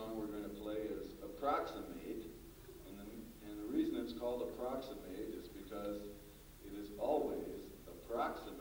song we're going to play is Approximate, and the reason it's called Approximate is because it is always approximate